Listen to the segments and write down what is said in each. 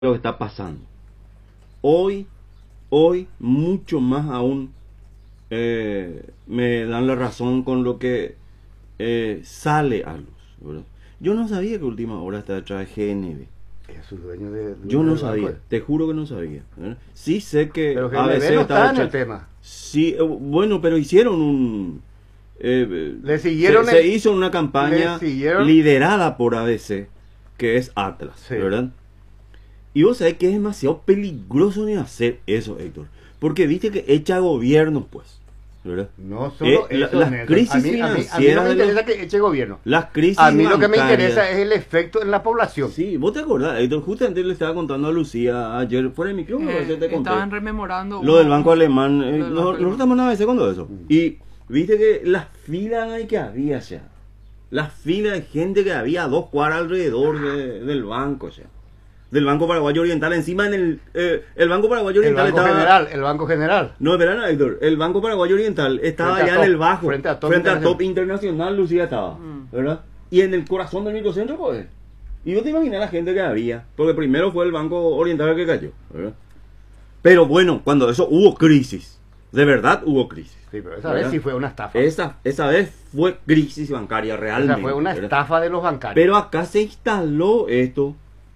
lo que está pasando. Hoy, mucho más aún, me dan la razón con lo que sale a luz, ¿verdad? Yo no sabía que Última Hora está detrás de GNB. Es su dueño Yo no del sabía, banco. te juro que no sabía, ¿verdad? Sí sé que Pero ABC GNB no está en detrás. el tema. Sí, bueno, pero hicieron un... Le siguieron se hizo una campaña le siguieron- liderada por ABC, que es Atlas, Sí. ¿verdad? Y vos sabés que es demasiado peligroso de hacer eso, Héctor. Porque viste que echa gobiernos, pues, ¿verdad? No solo eso, las Nelson. crisis a mí no financieras me de los- interesa que eche gobierno. Las crisis A mí lo que me bancarias. interesa es el efecto en la población. Sí, vos te acordás, Héctor, justamente le estaba contando a Lucía ayer fuera de micrófono, parece que te conté. Estaban rememorando Lo del banco alemán, lo del banco nosotros alemán. estamos en ABC cuando eso. Y viste que las filas que había ya. Las filas de gente que había a 2 cuadras alrededor del banco ya. Del Banco Paraguayo Oriental, encima en el Banco Paraguayo El Oriental Banco estaba... General, el Banco General. No, verán, Héctor, el Banco Paraguayo Oriental estaba Frente a allá en Top, el bajo, frente a Top Top Internacional. Internacional, Lucía estaba, ¿verdad? Y en el corazón del microcentro, pues. Y no te imaginas la gente que había, porque primero fue el Banco Oriental el que cayó, ¿verdad? Pero bueno, cuando eso hubo crisis, de verdad hubo crisis. Sí, pero esa ¿verdad? vez sí fue una estafa. Esa vez fue crisis bancaria realmente. Esa fue una ¿verdad? estafa de los bancarios. Pero acá se instaló esto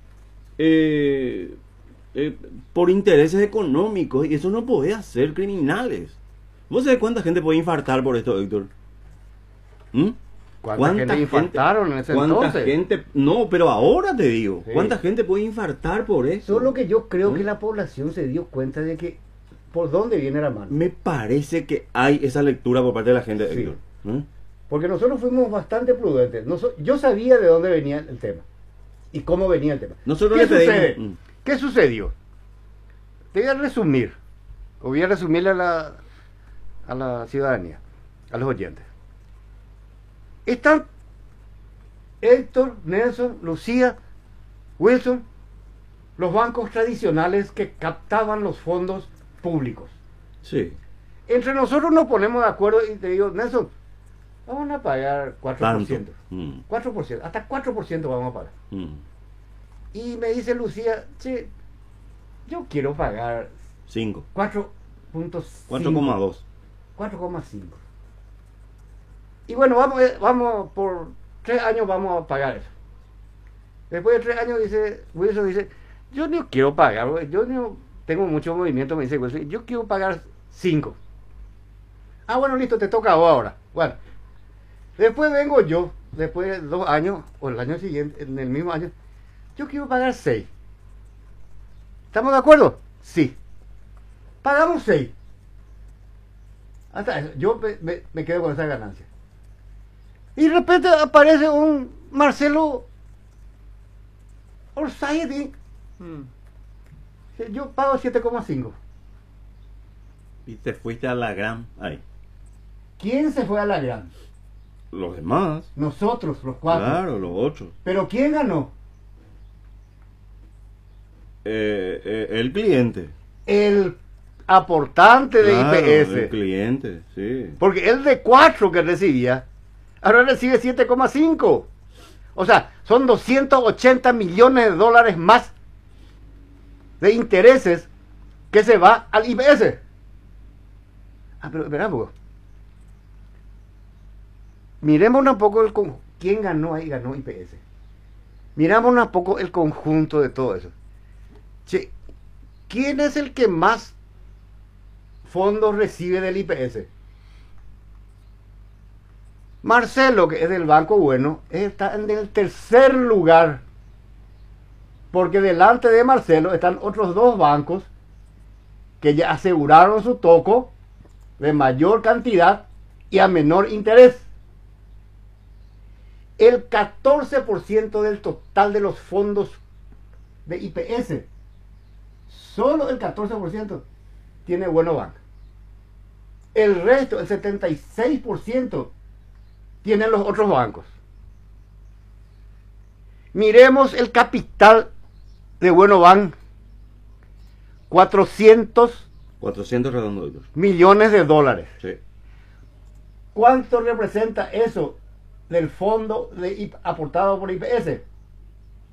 por intereses económicos, y eso no puede hacer criminales. ¿Vos sabés cuánta gente puede infartar por esto, Héctor? ¿Mm? ¿Cuánta gente infartaron en ese ¿Cuánta entonces? gente? No, pero ahora te digo, Sí. ¿cuánta gente puede infartar por eso? Solo que yo creo ¿Mm? que la población se dio cuenta de que por dónde viene la mano. Me parece que hay esa lectura por parte de la gente, Sí. Héctor. ¿Mm? Porque nosotros fuimos bastante prudentes. Yo sabía de dónde venía el tema y cómo venía el tema. Nosotros ¿Qué le pedimos- sucede? Mm. ¿Qué sucedió? Te voy a resumir, o voy a resumirle a la ciudadanía, a los oyentes. Están Héctor, Nelson, Lucía, Wilson, los bancos tradicionales que captaban los fondos públicos. Sí. Entre nosotros nos ponemos de acuerdo y te digo, Nelson, vamos a pagar 4%. Tanto. 4%, hasta 4% vamos a pagar. Mm. Y me dice Lucía, che, yo quiero pagar 5. 4.5. 4,2. 4,5. Y bueno, vamos por 3 años vamos a pagar eso. Después de 3 años Wilson dice, yo no quiero pagar, yo no tengo mucho movimiento, me dice Wilson, yo quiero pagar 5. Ah, bueno, listo, te toca a vos ahora. Bueno, después vengo yo, después de 2 años, o el año siguiente, en el mismo año, yo quiero pagar 6. ¿Estamos de acuerdo? Sí. Pagamos 6. Hasta eso, yo me quedo con esa ganancia. Y de repente aparece un Marcelo Orsay, yo pago 7,5. Y te fuiste a la gran... Ahí. ¿Quién se fue a la gran? Los demás. Nosotros, los 4. Claro, los 8. Pero ¿quién ganó? El cliente. El aportante de Claro, IPS. el cliente, sí. Porque el de 4 que recibía, ahora recibe 7,5. O sea, son 280 millones de dólares más de intereses que se va al IPS. Ah, pero espera un poco. Miremos un poco quién ganó ahí, ganó IPS. Miramos un poco el conjunto de todo eso. Che, ¿quién es el que más fondos recibe del IPS? Marcelo, que es del Banco Bueno, está en el tercer lugar. Porque delante de Marcelo están otros 2 bancos que ya aseguraron su toco de mayor cantidad y a menor interés. El 14% del total de los fondos de IPS, solo el 14% tiene Bueno Banco. El resto, el 76%, tienen los otros bancos. Miremos el capital de Bueno Banco. 400 400 redondos, Héctor. millones de dólares. Sí. ¿Cuánto representa eso del fondo aportado por IPS?